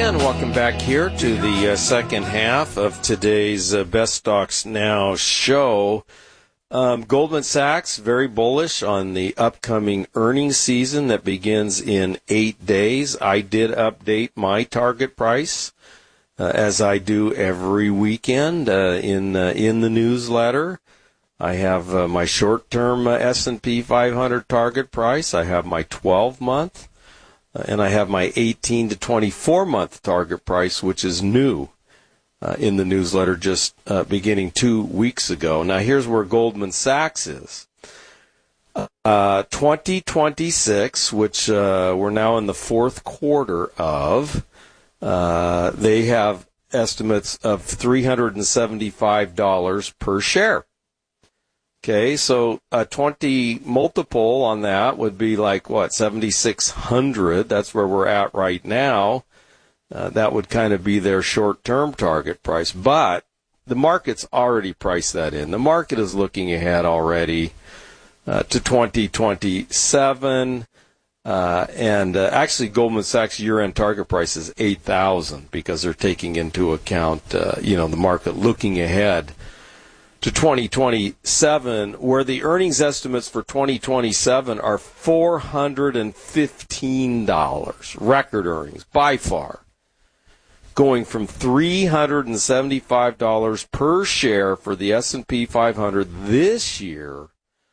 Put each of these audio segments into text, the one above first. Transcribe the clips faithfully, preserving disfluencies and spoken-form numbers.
And welcome back here to the uh, second half of today's uh, Best Stocks Now show. Um, Goldman Sachs, very bullish on the upcoming earnings season that begins in eight days. I did update my target price, uh, as I do every weekend uh, in uh, in the newsletter. I have uh, my short-term uh, S and P five hundred target price. I have my twelve-month. Uh, and I have my eighteen to twenty-four month target price, which is new uh, in the newsletter just uh, beginning two weeks ago. Now, here's where Goldman Sachs is. Uh, twenty twenty-six, which uh, we're now in the fourth quarter of, uh, they have estimates of three hundred seventy-five dollars per share. Okay, so a twenty multiple on that would be like, what, seventy-six hundred. That's where we're at right now. Uh, that would kind of be their short-term target price. But the market's already priced that in. The market is looking ahead already uh, to twenty twenty-seven. Uh, and uh, actually, Goldman Sachs year-end target price is eight thousand because they're taking into account, uh, you know, the market looking ahead to twenty twenty-seven, where the earnings estimates for twenty twenty-seven are four hundred fifteen dollars. Record earnings, by far. Going from three hundred seventy-five dollars per share for the S and P five hundred this year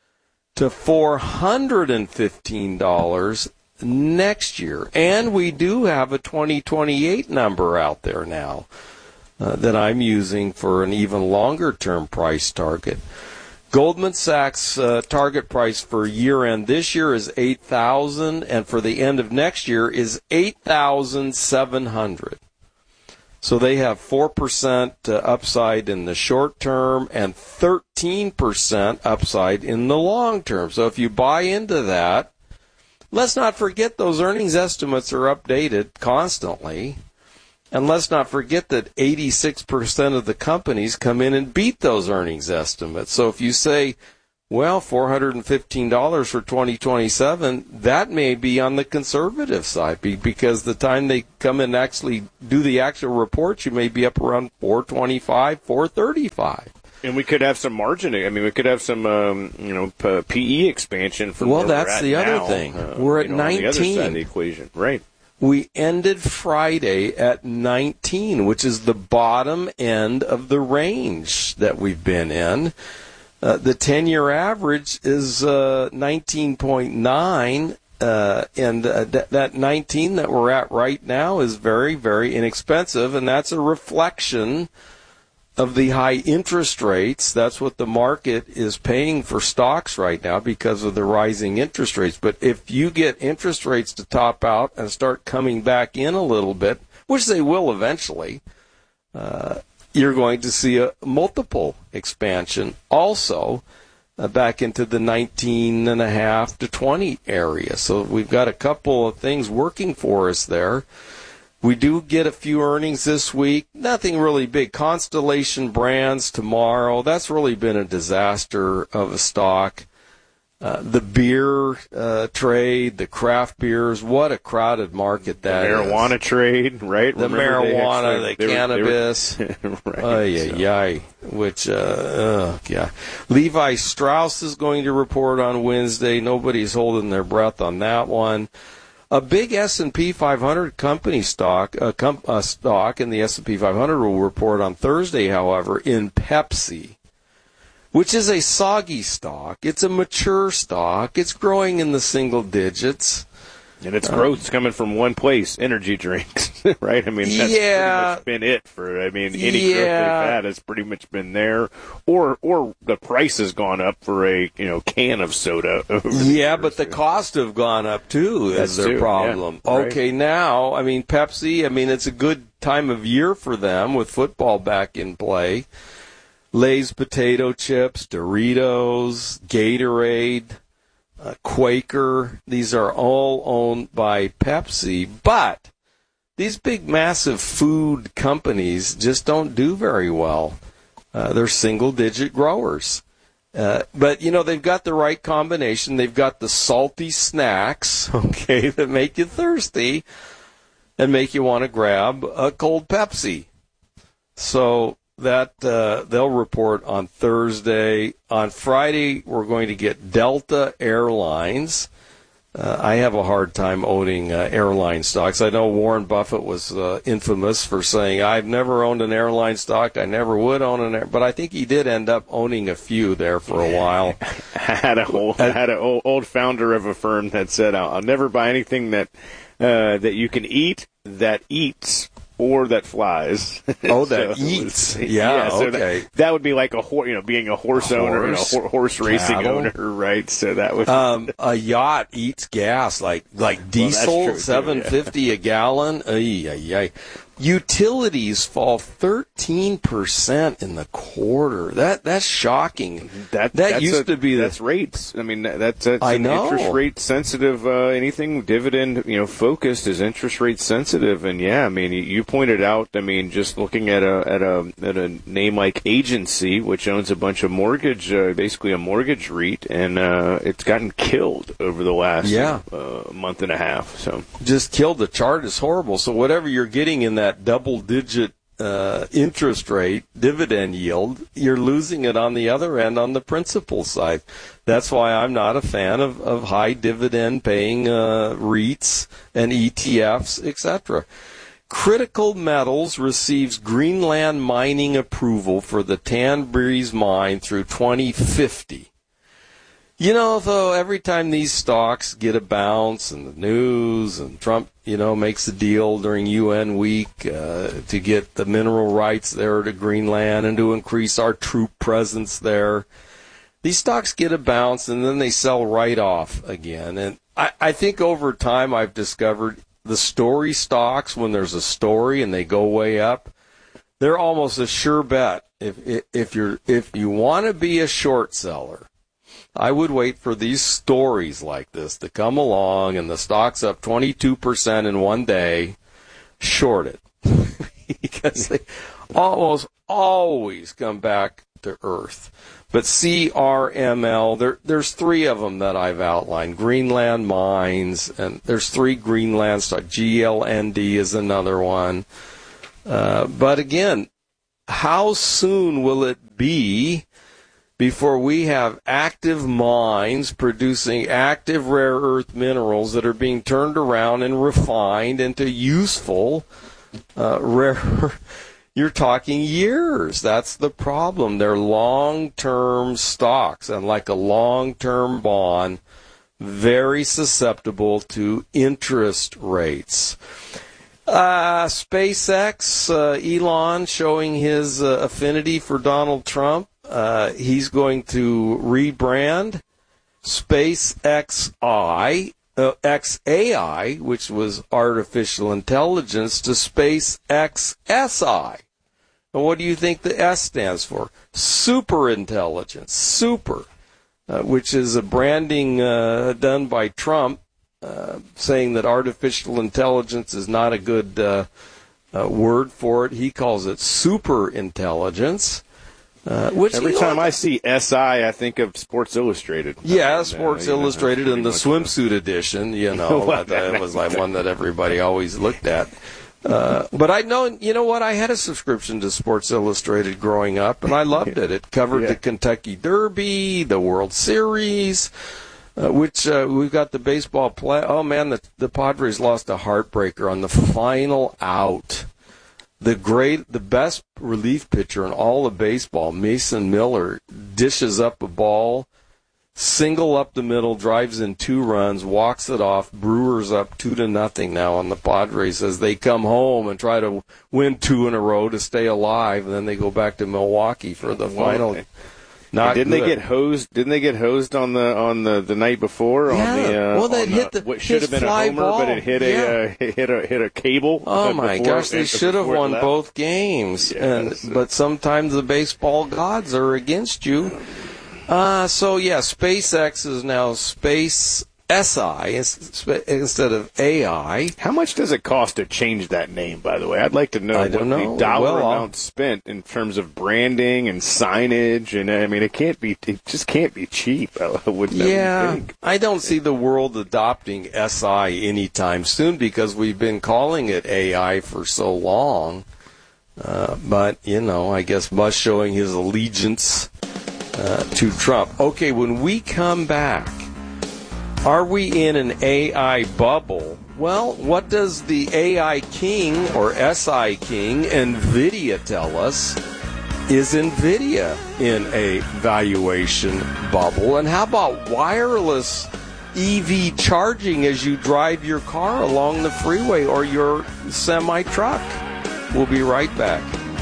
to four hundred fifteen dollars next year. And we do have a twenty twenty-eight number out there now. Uh, that I'm using for an even longer-term price target. Goldman Sachs uh, target price for year-end this year is eight thousand dollars, and for the end of next year is eight thousand seven hundred dollars. So they have four percent uh, upside in the short term and thirteen percent upside in the long term. So if you buy into that, let's not forget those earnings estimates are updated constantly. And let's not forget that eighty-six percent of the companies come in and beat those earnings estimates. So if you say, well, four hundred fifteen dollars for twenty twenty-seven, that may be on the conservative side because the time they come in and actually do the actual reports, you may be up around four twenty-five, four thirty-five. And we could have some margin. I mean, we could have some, um, you know, P E expansion from well, where that's we're at the now. other thing. Uh, we're at you know, nineteen. On the other side of the equation, right? We ended Friday at nineteen, which is the bottom end of the range that we've been in. Uh, the ten-year average is uh, nineteen point nine, uh, and uh, th- that nineteen that we're at right now is very, very inexpensive, and that's a reflection of the high interest rates. That's what the market is paying for stocks right now because of the rising interest rates. But if you get interest rates to top out and start coming back in a little bit, which they will eventually, uh, you're going to see a multiple expansion also uh, back into the nineteen and a half to twenty area. So we've got a couple of things working for us there. We do get a few earnings this week. Nothing really big. Constellation Brands tomorrow. That's really been a disaster of a stock. Uh, the beer uh, trade, the craft beers, what a crowded market that the marijuana is. trade, right? The Remember marijuana, actually, the they cannabis. Were, they were, right, oh, yeah, so. yeah. Which, uh, uh, yeah. Levi Strauss is going to report on Wednesday. Nobody's holding their breath on that one. A big S and P five hundred company stock, a, com- a stock in the S and P five hundred will report on Thursday, however, in Pepsi, which is a soggy stock. It's a mature stock. It's growing in the single digits. And its growth's uh, coming from one place, energy drinks, right? I mean, that's yeah, pretty much been it for, I mean, any yeah. growth they've had has pretty much been there. Or or the price has gone up for a, you know, can of soda. Yeah, but the cost have gone up, too, is that's their too, problem. Yeah, right. Okay, now, I mean, Pepsi, I mean, it's a good time of year for them with football back in play. Lay's potato chips, Doritos, Gatorade, Uh, Quaker, these are all owned by Pepsi, but these big, massive food companies just don't do very well. Uh, they're single-digit growers. Uh, but, you know, they've got the right combination. They've got the salty snacks, okay, that make you thirsty. and make you want to grab a cold Pepsi. So that uh, they'll report on Thursday. On Friday, we're going to get Delta Airlines. Uh, I have a hard time owning uh, airline stocks. I know Warren Buffett was uh, infamous for saying, I've never owned an airline stock. I never would own an air, but I think he did end up owning a few there for a while. I had a whole, I had an old, old founder of a firm that said, I'll, I'll never buy anything that uh, that you can eat, that eats, or that flies. Oh, that so eats. Was, yeah, yeah, so okay. That, that would be like a horse, you know, being a horse, a owner, horse, and a horse racing cattle. owner, right? So that would. Um, a yacht eats gas like like diesel, well, seven fifty yeah. a gallon. Ay, ay, ay. Utilities fall thirteen percent in the quarter. That that's shocking. That that that's used a, to be that's the, rates. I mean, that's, that's I an know. interest rate sensitive. Uh, anything dividend, you know, focused is interest rate sensitive. And yeah, I mean, you, you pointed out. I mean, just looking at a at a at a name like Agency, which owns a bunch of mortgage, uh, basically a mortgage REIT, and uh, it's gotten killed over the last yeah. uh, month and a half. So just killed. The chart is horrible. So whatever you're getting in that double digit Uh, interest rate, dividend yield, you're losing it on the other end on the principal side. That's why I'm not a fan of, of high dividend paying uh, REITs and E T Fs, et cetera. Critical Metals receives Greenland mining approval for the Tanbreez mine through twenty fifty. You know, though, every time these stocks get a bounce in the news and Trump, you know, makes a deal during U N week uh, to get the mineral rights there to Greenland and to increase our troop presence there, these stocks get a bounce and then they sell right off again. And I, I think over time I've discovered the story stocks, when there's a story and they go way up, they're almost a sure bet. If, if you're, if you want to be a short seller, I would wait for these stories like this to come along and the stock's up twenty-two percent in one day, short it. Because they almost always come back to earth. But C R M L, there, there's three of them that I've outlined. Greenland Mines, and there's three Greenland stocks. G L N D is another one. Uh, but again, how soon will it be before we have active mines producing active rare earth minerals that are being turned around and refined into useful uh, rare? You're talking years. That's the problem. They're long-term stocks, and like a long-term bond, very susceptible to interest rates. Uh, SpaceX, uh, Elon showing his uh, affinity for Donald Trump. Uh, he's going to rebrand SpaceXI, uh, X A I, which was artificial intelligence, to SpaceXSI. And what do you think the S stands for? Super intelligence, super, uh, which is a branding uh, done by Trump, uh, saying that artificial intelligence is not a good uh, uh, word for it. He calls it super intelligence. Uh, which, Every you know, time I see S I, I think of Sports Illustrated. Yeah, and, Sports uh, Illustrated know, and the swimsuit uh, edition, you know, that, that was like one that everybody always looked at. Uh, but I know, you know what, I had a subscription to Sports Illustrated growing up, and I loved it. It covered yeah. the Kentucky Derby, the World Series, uh, which uh, we've got the baseball play. Oh, man, the, the Padres lost a heartbreaker on the final out. The great, the best relief pitcher in all of baseball, Mason Miller, dishes up a ball, single up the middle, drives in two runs, walks it off. Brewers up two to nothing now on the Padres as they come home and try to win two in a row to stay alive, and then they go back to Milwaukee for the well, final. Not didn't good. they get hosed? Didn't they get hosed on the on the, the night before? Yeah. On the, uh, well, that hit the what should have been a homer, ball. but it hit yeah. a uh, hit a hit a cable. Oh uh, my before, gosh, they should have won both games. Yes. And but sometimes the baseball gods are against you. Uh, so yeah, SpaceX is now SpaceX S I instead of A I. How much does it cost to change that name, by the way? I'd like to know I what don't know. the dollar Well, amount I'll... spent in terms of branding and signage. And I mean, it can't be, it just can't be cheap. I wouldn't Yeah, think. I don't see the world adopting S I anytime soon because we've been calling it A I for so long. Uh, but, you know, I guess Musk showing his allegiance uh, to Trump. Okay, when we come back, are we in an A I bubble? Well, what does the A I king or S I king, NVIDIA, tell us? Is NVIDIA in a valuation bubble? And how about wireless E V charging as you drive your car along the freeway or your semi-truck? We'll be right back.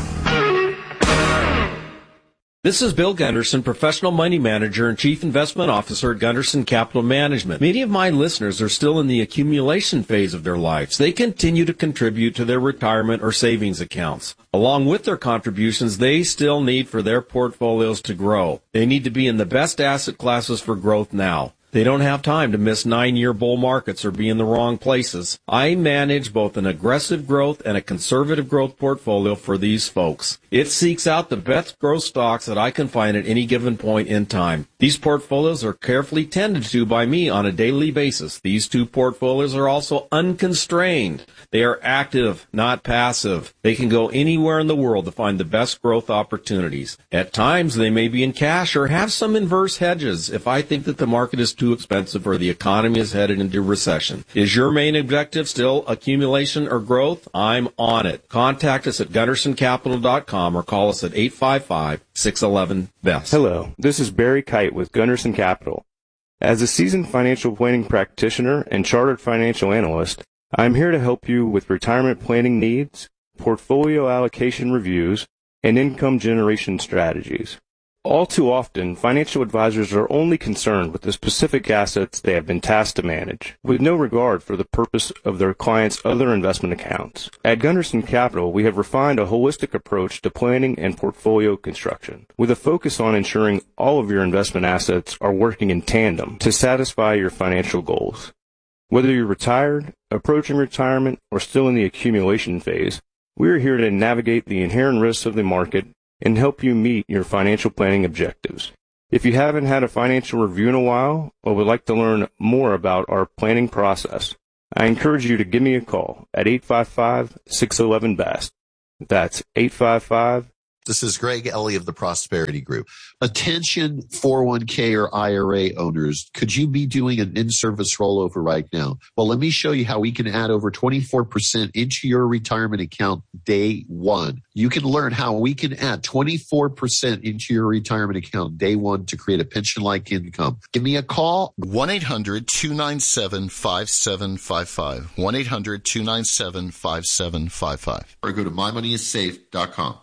This is Bill Gunderson, professional money manager and chief investment officer at Gunderson Capital Management. Many of my listeners are still in the accumulation phase of their lives. They continue to contribute to their retirement or savings accounts. Along with their contributions, they still need for their portfolios to grow. They need to be in the best asset classes for growth now. They don't have time to miss nine-year bull markets or be in the wrong places. I manage both an aggressive growth and a conservative growth portfolio for these folks. It seeks out the best growth stocks that I can find at any given point in time. These portfolios are carefully tended to by me on a daily basis. These two portfolios are also unconstrained. They are active, not passive. They can go anywhere in the world to find the best growth opportunities. At times, they may be in cash or have some inverse hedges if I think that the market is too expensive or the economy is headed into recession. Is your main objective still accumulation or growth? I'm on it. Contact us at gunderson capital dot com or call us at eight five five, six one one, B E S T. Hello, this is Barry Kite with Gunderson Capital. As a seasoned financial planning practitioner and chartered financial analyst, I'm here to help you with retirement planning needs, portfolio allocation reviews, and income generation strategies. All too often, financial advisors are only concerned with the specific assets they have been tasked to manage, with no regard for the purpose of their clients' other investment accounts. At Gunderson Capital, we have refined a holistic approach to planning and portfolio construction, with a focus on ensuring all of your investment assets are working in tandem to satisfy your financial goals. Whether you're retired, approaching retirement, or still in the accumulation phase, we are here to navigate the inherent risks of the market and help you meet your financial planning objectives. If you haven't had a financial review in a while or would like to learn more about our planning process, I encourage you to give me a call at eight five five, six one one, B E S T. That's eight five five. This is Greg Ellie of the Prosperity Group. Attention four oh one k or I R A owners. Could you be doing an in-service rollover right now? Well, let me show you how we can add over twenty-four percent into your retirement account day one. You can learn how we can add twenty-four percent into your retirement account day one to create a pension-like income. Give me a call. one eight hundred, two nine seven, five seven five five. one eight hundred, two nine seven, five seven five five. Or go to my money is safe dot com.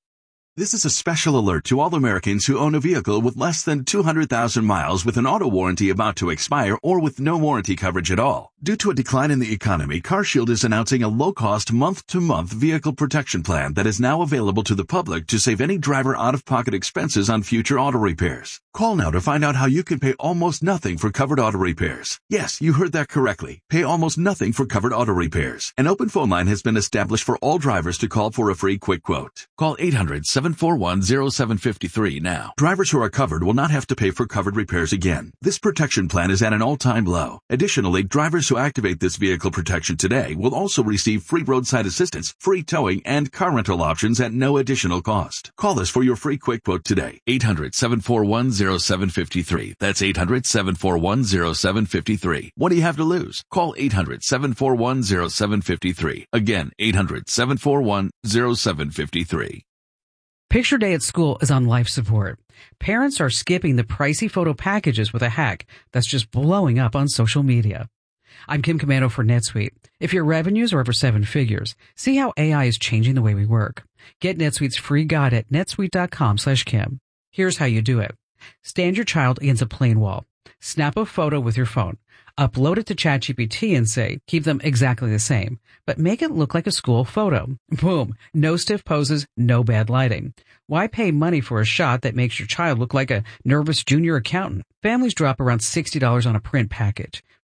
This is a special alert to all Americans who own a vehicle with less than two hundred thousand miles with an auto warranty about to expire or with no warranty coverage at all. Due to a decline in the economy, CarShield is announcing a low-cost month-to-month vehicle protection plan that is now available to the public to save any driver out-of-pocket expenses on future auto repairs. Call now to find out how you can pay almost nothing for covered auto repairs. Yes, you heard that correctly. Pay almost nothing for covered auto repairs. An open phone line has been established for all drivers to call for a free quick quote. Call eight hundred, seven four one, oh seven five three now. Drivers who are covered will not have to pay for covered repairs again. This protection plan is at an all-time low. Additionally, drivers who activate this vehicle protection today will also receive free roadside assistance, free towing, and car rental options at no additional cost. Call us for your free quick quote today. eight hundred, seven four one, oh seven five three. That's eight hundred, seven four one, oh seven five three. What do you have to lose? Call eight hundred, seven four one, oh seven five three. Again, eight hundred, seven four one, oh seven five three. Picture Day at school is on life support. Parents are skipping the pricey photo packages with a hack that's just blowing up on social media. I'm Kim Commando for NetSuite. If your revenues are over seven figures, see how A I is changing the way we work. Get NetSuite's free guide at netsuite.com slash Kim. Here's how you do it. Stand your child against a plain wall. Snap a photo with your phone. Upload it to ChatGPT and say, keep them exactly the same, but make it look like a school photo. Boom. No stiff poses, no bad lighting. Why pay money for a shot that makes your child look like a nervous junior accountant? Families drop around sixty dollars on a print package.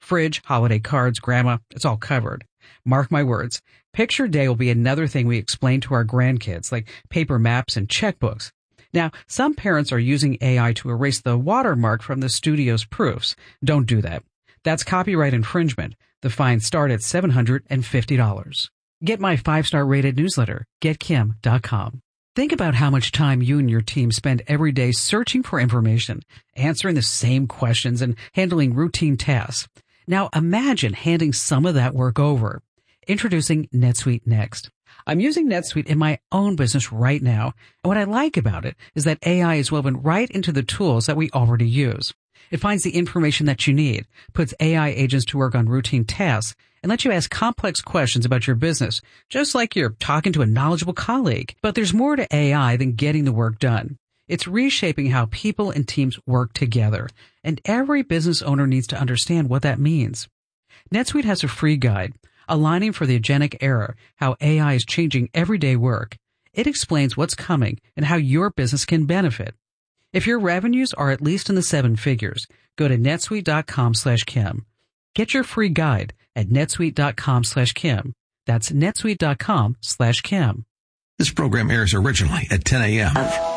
Fridge, holiday cards, grandma, it's all covered. Mark my words, Picture Day will be another thing we explain to our grandkids, like paper maps and checkbooks. Now, some parents are using A I to erase the watermark from the studio's proofs. Don't do that. That's copyright infringement. The fines start at seven hundred fifty dollars. Get my five-star rated newsletter, get kim dot com. Think about how much time you and your team spend every day searching for information, answering the same questions, and handling routine tasks. Now imagine handing some of that work over. Introducing NetSuite Next. I'm using NetSuite in my own business right now, and what I like about it is that A I is woven right into the tools that we already use. It finds the information that you need, puts A I agents to work on routine tasks, and lets you ask complex questions about your business, just like you're talking to a knowledgeable colleague. But there's more to A I than getting the work done. It's reshaping how people and teams work together, and every business owner needs to understand what that means. NetSuite has a free guide, Aligning for the Agentic Era, how A I is changing everyday work. It explains what's coming and how your business can benefit. If your revenues are at least in the seven figures, go to netsuite.com slash Kim. Get your free guide at netsuite.com slash Kim. That's netsuite.com slash Kim. This program airs originally at ten a.m.